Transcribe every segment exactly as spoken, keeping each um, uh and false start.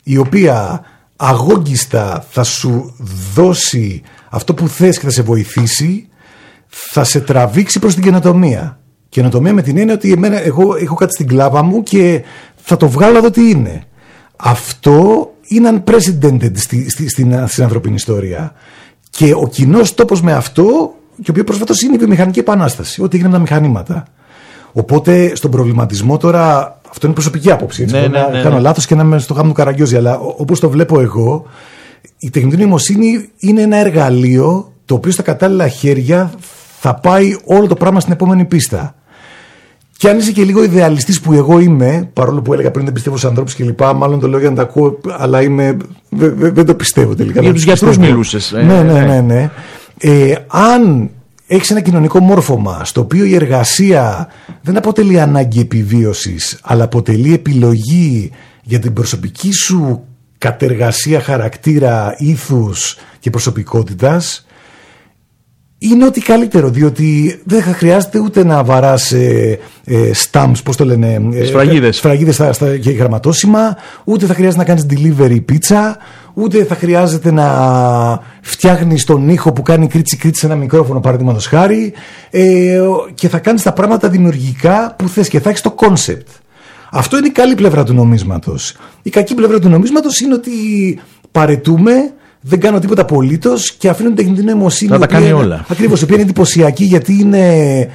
η οποία αγόγγιστα θα σου δώσει αυτό που θες και θα σε βοηθήσει, θα σε τραβήξει προς την καινοτομία. Καινοτομία με την έννοια ότι εμένα, εγώ έχω κάτι στην κλάβα μου και θα το βγάλω εδώ τι είναι. Αυτό είναι unprecedented στη, στη, στην, στην ανθρωπινή ιστορία. Και ο κοινός τόπος με αυτό, και ο οποίο προσφάτως είναι η βιομηχανική επανάσταση, ό,τι έγινε με τα μηχανήματα. Οπότε στον προβληματισμό τώρα, αυτό είναι προσωπική άποψη. Έτσι, ναι, ναι, να ναι, κάνω ναι. λάθος και να είμαι στο γάμο του Καραγκιόζη, αλλά όπως το βλέπω εγώ, η τεχνητή νοημοσύνη είναι ένα εργαλείο το οποίο στα κατάλληλα χέρια θα πάει όλο το πράγμα στην επόμενη πίστα. Και αν είσαι και λίγο ιδεαλιστής που εγώ είμαι, παρόλο που έλεγα πριν δεν πιστεύω στους ανθρώπους κλπ., μάλλον το λέω για να τα ακούω, αλλά είμαι, δε, δε, δεν το πιστεύω τελικά. Για τους γιατρούς μιλούσες. Ε, ναι, ναι, ναι. ναι. Ε, αν έχεις ένα κοινωνικό μόρφωμα στο οποίο η εργασία δεν αποτελεί ανάγκη επιβίωσης, αλλά αποτελεί επιλογή για την προσωπική σου κατεργασία χαρακτήρα, ήθους και προσωπικότητας, είναι ότι καλύτερο, διότι δεν θα χρειάζεται ούτε να βαράς ε, ε, stamps, πώς το λένε, ε, σφραγίδες, σφραγίδες στα, στα, και γραμματόσημα, ούτε θα χρειάζεται να κάνεις delivery πίτσα, ούτε θα χρειάζεται να φτιάχνεις τον ήχο που κάνει κρίτσι κρίτσι σε ένα μικρόφωνο, παραδείγματος χάρη, ε, και θα κάνεις τα πράγματα δημιουργικά που θες και θα έχεις το concept. Αυτό είναι η καλή πλευρά του νομίσματος. Η κακή πλευρά του νομίσματος είναι ότι παρετούμε, δεν κάνω τίποτα απολύτως και αφήνουν την τεχνητή νοημοσύνη. Να τα κάνει όλα. Ακριβώς, η οποία είναι εντυπωσιακή γιατί είναι,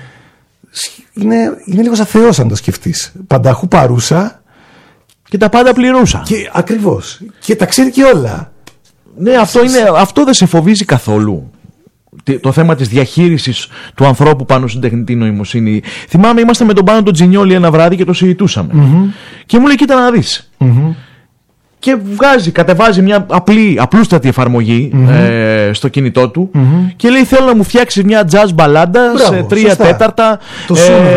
είναι, είναι λίγο σαν Θεός αν το σκεφτείς. Πανταχού παρούσα. Και τα πάντα πληρούσα. Και, ακριβώς. Και τα ξέρει και όλα. Ναι, αυτό, είναι, αυτό δεν σε φοβίζει καθόλου. Το θέμα της διαχείρισης του ανθρώπου πάνω στην τεχνητή νοημοσύνη. Θυμάμαι, είμαστε με τον Πάνο τον Τζινιόλη ένα βράδυ και το συζητούσαμε. Mm-hmm. Και μου λέει: κοίτα να δεις. Mm-hmm. Και βγάζει, κατεβάζει μια απλή, απλούστατη εφαρμογή mm-hmm. ε, στο κινητό του mm-hmm. και λέει: θέλω να μου φτιάξει μια jazz μπαλάντα. Μπράβο, σε τρία σωστά. Τέταρτα. Το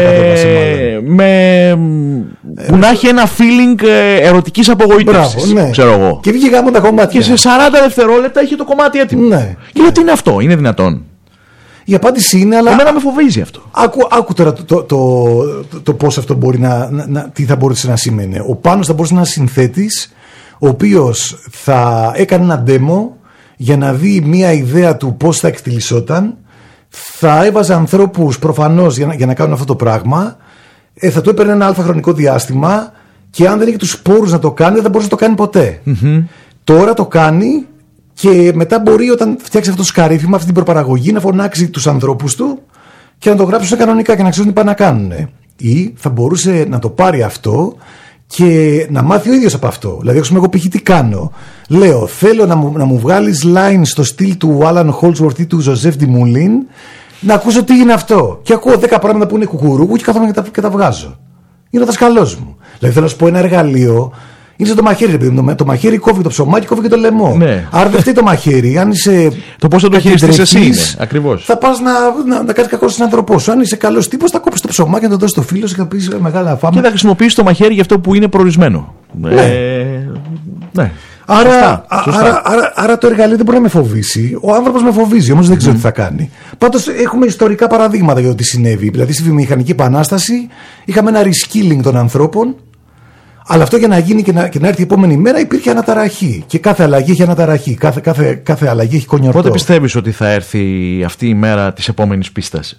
ε, με, ε, που ε, να έχει ένα feeling ε, ερωτικής απογοήτευσης. Ναι. Ξέρω εγώ. Και βγήκε γάμο τα κομμάτια. Και σε σαράντα δευτερόλεπτα είχε το κομμάτι έτοιμο. Ναι. Και λέω: τι είναι αυτό, είναι δυνατόν? Η απάντηση είναι, αλλά. Εμένα με φοβίζει αυτό. Άκου, άκου τώρα το, το, το, το, το πώς αυτό μπορεί να, να, να. Τι θα μπορούσε να σημαίνει. Ο Πάνος θα μπορούσε να είναι συνθέτης, ο οποίος θα έκανε ένα demo για να δει μια ιδέα του πώς θα εκτιλισόταν, θα έβαζε ανθρώπους προφανώς για να, για να κάνουν αυτό το πράγμα, ε, θα του έπαιρνε ένα αλφα χρονικό διάστημα και αν δεν είχε τους πόρους να το κάνει δεν θα μπορούσε να το κάνει ποτέ. Mm-hmm. Τώρα το κάνει και μετά μπορεί όταν φτιάξει αυτό το σκαρίφημα, αυτή την προπαραγωγή, να φωνάξει τους ανθρώπους του και να το γράψουν κανονικά και να ξέρουν τι πάνε να κάνουν. Ή θα μπορούσε να το πάρει αυτό και να μάθει ο ίδιος από αυτό. Δηλαδή, εγώ π.χ. τι κάνω. Λέω, θέλω να μου, να μου βγάλεις lines στο στυλ του Alan Holdsworth ή του Joseph Dumoulin, να ακούσω τι είναι αυτό. Και ακούω δέκα πράγματα που είναι κουκουρούκου και κάθομαι και τα, και τα βγάζω. Είναι ο δασκαλός μου. Δηλαδή, θέλω να σου πω ένα εργαλείο. Είναι σαν το μαχαίρι, επειδή το, το μαχαίρι κόβει το ψωμάκι, κόβει και το λαιμό. Ναι. Άρα δεν φταίει το μαχαίρι. Αν είσαι. Το πώς θα το χειριστείς εσύ είναι. Ακριβώς. Θα πας να, να, να κάνεις κακό στον άνθρωπό σου. Αν είσαι καλός τύπος, θα κόψεις το ψωμάκι, να το δώσεις στο φίλο σου και θα πεις μεγάλα φάμα. Και θα χρησιμοποιήσεις το μαχαίρι για αυτό που είναι προορισμένο. Ναι. Ε, ναι. Άρα, σωστά, σωστά. Άρα, άρα, άρα το εργαλείο δεν μπορεί να με φοβήσει. Ο άνθρωπος με φοβίζει, όμως δεν ξέρω mm. τι θα κάνει. Πάντως έχουμε ιστορικά παραδείγματα για το τι συνέβη. Δηλαδή στη βιομηχανική επανάσταση είχαμε ένα reskilling των ανθρώπων. Αλλά αυτό για να γίνει και να, και να έρθει η επόμενη μέρα υπήρχε αναταραχή. Και κάθε αλλαγή έχει αναταραχή. Κάθε, κάθε, κάθε αλλαγή έχει κονιορτό. Πότε πιστεύεις ότι θα έρθει αυτή η μέρα της επόμενης πίστας?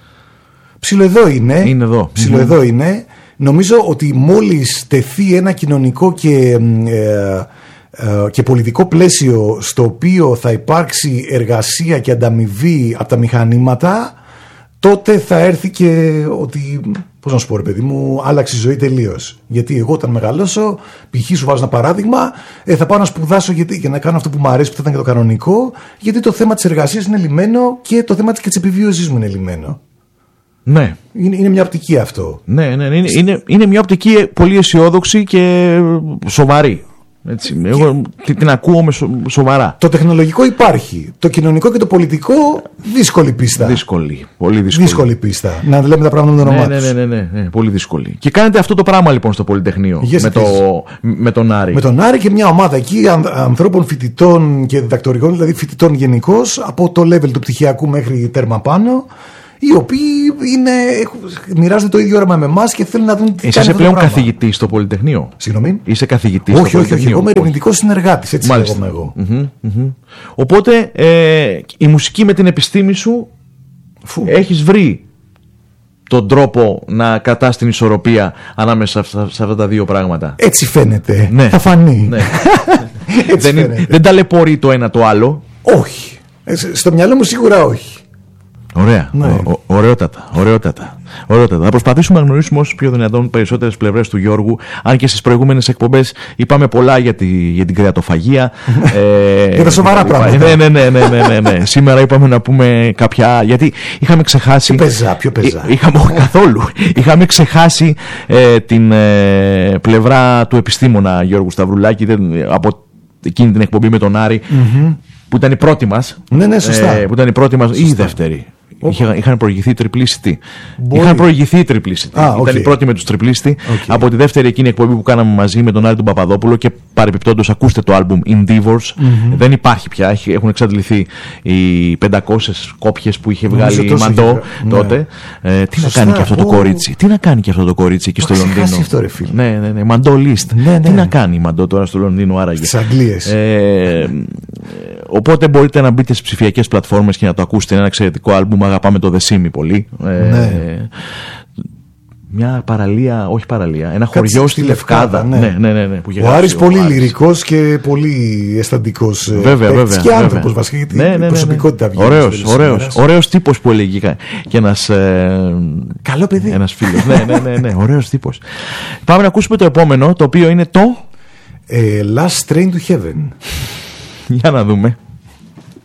Ψιλοεδώ είναι. Είναι εδώ. Ψιλοεδώ mm-hmm. είναι. Νομίζω ότι μόλις τεθεί ένα κοινωνικό και, ε, ε, και πολιτικό πλαίσιο στο οποίο θα υπάρξει εργασία και ανταμοιβή από τα μηχανήματα, τότε θα έρθει και ότι. Πώς να σου πω, ρε παιδί μου, άλλαξε η ζωή τελείως. Γιατί εγώ όταν μεγαλώσω, π.χ. σου βάζω ένα παράδειγμα, ε, θα πάω να σπουδάσω γιατί, για να κάνω αυτό που μου αρέσει, που θα ήταν και το κανονικό, γιατί το θέμα της εργασίας είναι λυμένο και το θέμα της επιβίωσης μου είναι λυμένο. Ναι. Είναι, είναι μια οπτική αυτό. Ναι, ναι, ναι. Είναι, είναι, είναι μια οπτική πολύ αισιόδοξη και σοβαρή. Έτσι, εγώ την ακούω με σο, σοβαρά. Το τεχνολογικό υπάρχει. Το κοινωνικό και το πολιτικό δύσκολη πίστα. Δύσκολη. Πολύ δύσκολη. Δύσκολη πίστα. Να λέμε τα πράγματα με το όνομά ναι, τους. Ναι, ναι, ναι, ναι, πολύ δύσκολη. Και κάνετε αυτό το πράγμα λοιπόν στο Πολυτεχνείο. Με, το, με τον Άρη. Με τον Άρη και μια ομάδα εκεί ανθρώπων, φοιτητών και διδακτορικών, δηλαδή φοιτητών γενικώς, από το level του πτυχιακού μέχρι τέρμα πάνω. οι οποίοι είναι, μοιράζονται το ίδιο όραμα με εμάς και θέλουν να δουν τι. Εσύ είσαι πλέον καθηγητής στο Πολυτεχνείο. Συγγνώμη. Είσαι καθηγητής όχι, στο όχι, Πολυτεχνείο. Όχι, εγώ είμαι ερευνητικός συνεργάτης, έτσι λέγομαι εγώ. Mm-hmm, mm-hmm. Οπότε ε, η μουσική με την επιστήμη σου Φου. έχεις βρει τον τρόπο να κρατάς την ισορροπία ανάμεσα σε αυτά τα δύο πράγματα. Έτσι φαίνεται. Ναι. Θα φανεί. Ναι. Έτσι δεν, φαίνεται. δεν ταλαιπωρεί το ένα το άλλο. Όχι. Στο μυαλό μου σίγουρα όχι. Ωραία. Ναι. Ο, ο, ωραιότατα, ωραιότατα, ωραιότατα. Θα προσπαθήσουμε να γνωρίσουμε όσο πιο δυνατόν περισσότερες πλευρές του Γιώργου. Αν και στις προηγούμενες εκπομπές είπαμε πολλά για, τη, για την κρεατοφαγία. ε, για τα σοβαρά πράγματα. Ναι, ναι, ναι, ναι, ναι, ναι, ναι. Σήμερα είπαμε να πούμε κάποια. Γιατί είχαμε ξεχάσει. Πιο πεζά, πιο πεζά. Είχαμε, όχι καθόλου. Είχαμε ξεχάσει ε, την ε, πλευρά του επιστήμονα Γιώργου Σταυρουλάκη δεν, από εκείνη την εκπομπή με τον Άρη. Mm-hmm. Που ήταν η πρώτη μας. Ναι, ναι, σωστά. Ε, που ήταν η πρώτη μας ή η δεύτερη. Είχα, είχαν προηγηθεί οι τριπλίσιτοι. Είχαν προηγηθεί οι τριπλίσιτοι. Ήταν okay. η πρώτη με τους τριπλίσιτοι. Okay. Από τη δεύτερη εκείνη εκπομπή που κάναμε μαζί με τον Άρη τον Παπαδόπουλο και παρεπιπτόντως ακούστε το άλμπουμ Endeavors. Mm-hmm. Δεν υπάρχει πια. Έχουν εξαντληθεί οι πεντακόσιες κόπιες που είχε βγάλει η Μαντό τότε. Ναι. Ε, τι σωστά. να κάνει και αυτό το κορίτσι. Τι να κάνει και αυτό το κορίτσι εκεί στο Λονδίνο. Αυτό, ρε, φίλε. Ναι, ναι, ναι. Μαντό List. Ναι, ναι. Τι να κάνει η Μαντό τώρα στο Λονδίνο άραγε. Στις Αγγλίες. Ε, οπότε μπορείτε να μπείτε στις ψηφιακές πλατφόρμες και να το ακούσετε. Είναι ένα εξαιρετικό άλμπουμ. Αγαπάμε το The Simi πολύ. Ναι. Ε, μια παραλία, όχι παραλία, ένα χωριό Κάτσε στη Λευκάδα. Ναι. Ναι, ναι, ναι, ναι, που ο Άρης πολύ λυρικός και πολύ αισθαντικός. Βέβαια, βέβαια. Και άνθρωπος βασικά, γιατί ναι, ναι, ναι, ναι. προσωπικότητα βγαίνει. Ωραίος, ωραίος, ωραίος τύπος που έλεγε και ένας, ε, καλό παιδί. Ένας φίλος. ναι, ναι, ναι, ναι, ωραίος τύπος. Πάμε να ακούσουμε το επόμενο, το οποίο είναι το ε, Last Train to Heaven. Για να δούμε.